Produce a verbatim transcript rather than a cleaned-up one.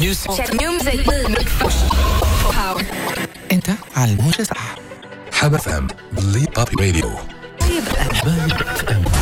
Check music. Power. انت على الموجة صح. حبة اف ام بلي بابي راديو. طيب. حبايب اف ام.